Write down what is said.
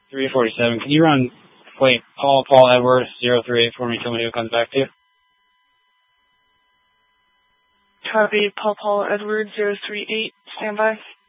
347. Can you run plate Paul Edwards 038 for me? Tell me who it comes back to. Copy, Paul Edwards 038. Stand by.